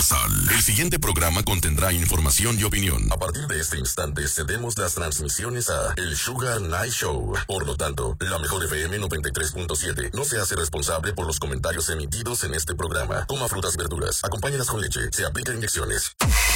El siguiente programa contendrá información y opinión. A partir de este instante cedemos las transmisiones a El Sugar Night Show. Por lo tanto, la mejor FM 93.7 no se hace responsable por los comentarios emitidos en este programa. Coma frutas y verduras, acompáñalas con leche, se aplica inyecciones.